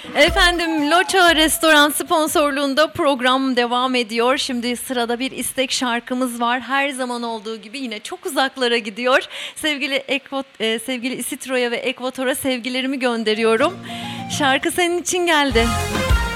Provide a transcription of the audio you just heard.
Efendim, Loça Restoran sponsorluğunda program devam ediyor. Şimdi sırada bir istek şarkımız var. Her zaman olduğu gibi yine çok uzaklara gidiyor. Sevgili Isitro'ya ve Ekvator'a sevgilerimi gönderiyorum. Şarkı senin için geldi.